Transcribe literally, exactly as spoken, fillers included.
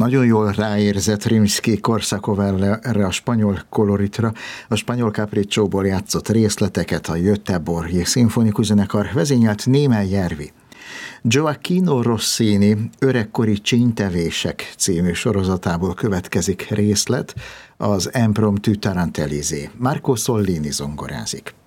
Nagyon jól ráérzett Rimsky-Korsakov erre a spanyol koloritra. A spanyol Capriccióból játszott részleteket a Göteborgi Szimfonikus Zenekar vezényelt Németh Järvi. Gioacchino Rossini Öregkori csínytevések című sorozatából következik részlet, az Impromptu Tarantelizé. Marco Sollini zongorázik.